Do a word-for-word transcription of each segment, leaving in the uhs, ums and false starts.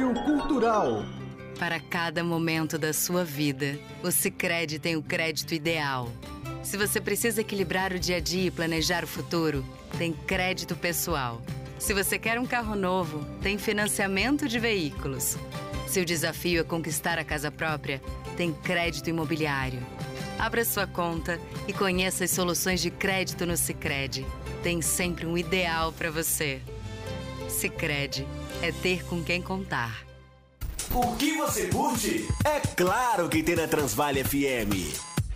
Centro Cultural. Para cada momento da sua vida, o Sicredi tem o crédito ideal. Se você precisa equilibrar o dia a dia e planejar o futuro, tem crédito pessoal. Se você quer um carro novo, tem financiamento de veículos. Se o desafio é conquistar a casa própria, tem crédito imobiliário. Abra sua conta e conheça as soluções de crédito no Sicredi. Tem sempre um ideal para você. Sicredi é ter com quem contar. O que você curte? É claro que tem na Transvale F M.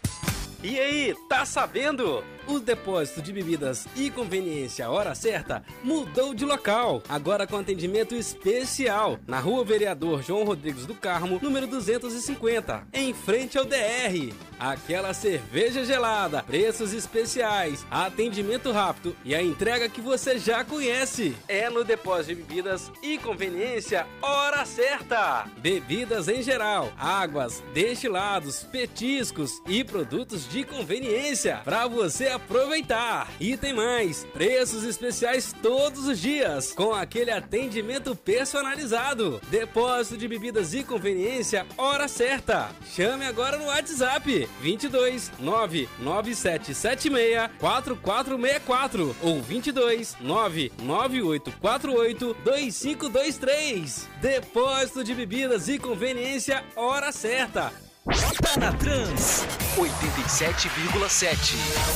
E aí, tá sabendo? O depósito de bebidas e conveniência Hora Certa mudou de local, agora com atendimento especial, na Rua Vereador João Rodrigues do Carmo, número duzentos e cinquenta, em frente ao D R. Aquela cerveja gelada, preços especiais, atendimento rápido e a entrega que você já conhece. É no depósito de bebidas e conveniência Hora Certa. Bebidas em geral, águas, destilados, petiscos e produtos de conveniência para você aproveitar. E tem mais, preços especiais todos os dias, com aquele atendimento personalizado. Depósito de bebidas e conveniência Hora Certa. Chame agora no WhatsApp vinte e dois, nove nove sete sete seis, quatro quatro seis quatro ou vinte e dois, nove nove oito quatro oito, dois cinco dois três. Depósito de bebidas e conveniência Hora Certa. Tá na Trans oitenta e sete vírgula sete.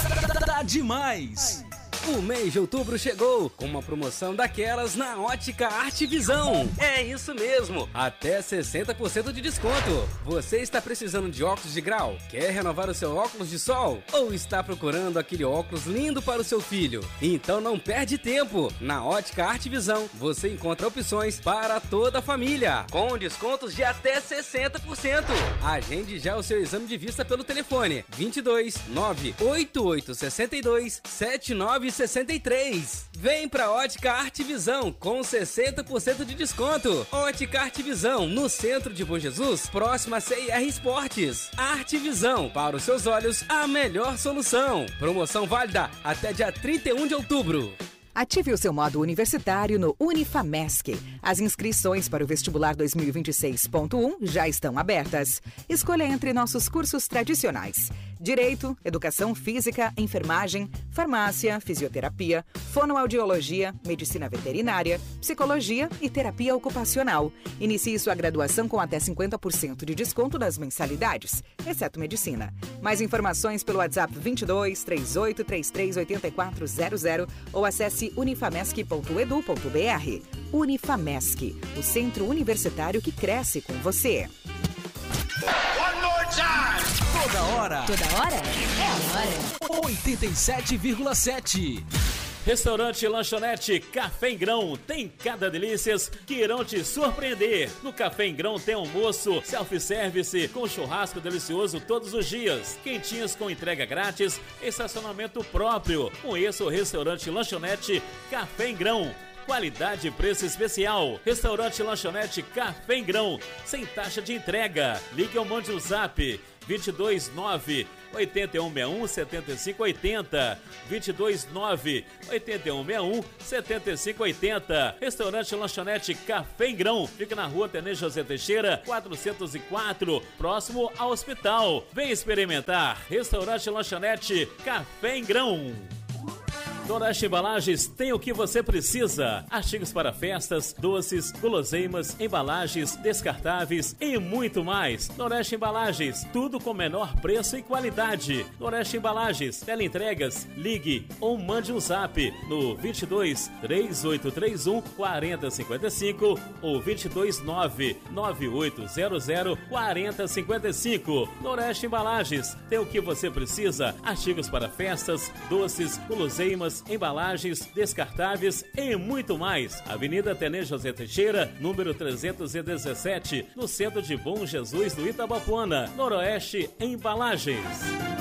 Tá demais! O mês de outubro chegou com uma promoção daquelas na Ótica Arte Visão. É isso mesmo, até sessenta por cento de desconto. Você está precisando de óculos de grau? Quer renovar o seu óculos de sol? Ou está procurando aquele óculos lindo para o seu filho? Então não perde tempo. Na Ótica Arte Visão você encontra opções para toda a família, com descontos de até sessenta por cento. Agende já o seu exame de vista pelo telefone vinte e dois, nove oito oito seis dois, sete nove sessenta e três. Vem pra Ótica Arte Visão com sessenta por cento de desconto. Ótica Arte Visão, no centro de Bom Jesus, próximo a C R Esportes. Arte Visão, para os seus olhos, a melhor solução. Promoção válida até dia trinta e um de outubro. Ative o seu modo universitário no Unifamesc. As inscrições para o vestibular dois mil e vinte e seis ponto um já estão abertas. Escolha entre nossos cursos tradicionais: Direito, Educação Física, Enfermagem, Farmácia, Fisioterapia, Fonoaudiologia, Medicina Veterinária, Psicologia e Terapia Ocupacional. Inicie sua graduação com até cinquenta por cento de desconto nas mensalidades, exceto Medicina. Mais informações pelo WhatsApp vinte e dois, trinta e oito, trinta e três, oitenta e quatro zero zero ou acesse unifamesc ponto edu ponto br. Unifamesc, o centro universitário que cresce com você. One more time! Toda hora. Toda hora? É agora. oitenta e sete vírgula sete. Restaurante e Lanchonete Café em Grão tem cada delícias que irão te surpreender. No Café em Grão tem almoço, self-service com churrasco delicioso todos os dias, quentinhas com entrega grátis, estacionamento próprio. Conheça o Restaurante e Lanchonete Café em Grão. Qualidade e preço especial. Restaurante e Lanchonete Café em Grão, sem taxa de entrega. Ligue ou mande um zap vinte e dois, nove oito um seis um, sete cinco oito zero, vinte e dois, nove oito um seis um, sete cinco oito zero. Restaurante e Lanchonete Café em Grão, fica na Rua Tenente José Teixeira, quatrocentos e quatro, próximo ao hospital. Vem experimentar. Restaurante e Lanchonete Café em Grão. Noroeste Embalagens tem o que você precisa: artigos para festas, doces, guloseimas, embalagens, descartáveis e muito mais. Noroeste Embalagens, tudo com menor preço e qualidade. Noroeste Embalagens, teleentregas, ligue ou mande um zap no vinte e dois, três oito três um, quatro zero cinco cinco ou vinte e dois, nove nove oito zero zero, quatro zero cinco cinco. Noroeste Embalagens, tem o que você precisa: artigos para festas, doces, guloseimas, embalagens, descartáveis e muito mais. Avenida Tenente José Teixeira, número trezentos e dezessete, no centro de Bom Jesus do Itabapuana. Noroeste Embalagens.